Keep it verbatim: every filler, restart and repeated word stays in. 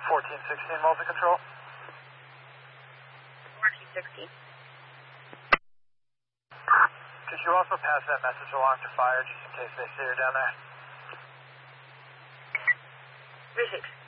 fourteen sixteen multi-control. fourteen sixteen. Could you also pass that message along to fire just in case they see her down there? three six.